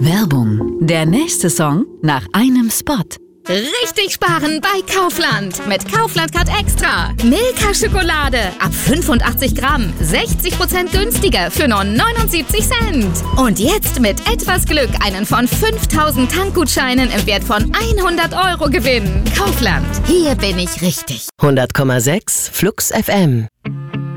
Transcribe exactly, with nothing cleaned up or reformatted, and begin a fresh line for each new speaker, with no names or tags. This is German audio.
Werbung. Der nächste Song nach einem Spot.
Richtig sparen bei Kaufland. Mit Kaufland Card Extra. Milka-Schokolade ab fünfundachtzig Gramm. sechzig Prozent günstiger für nur neunundsiebzig Cent. Und jetzt mit etwas Glück einen von fünftausend Tankgutscheinen im Wert von hundert Euro gewinnen. Kaufland. Hier bin ich richtig.
hundert Komma sechs Flux F M.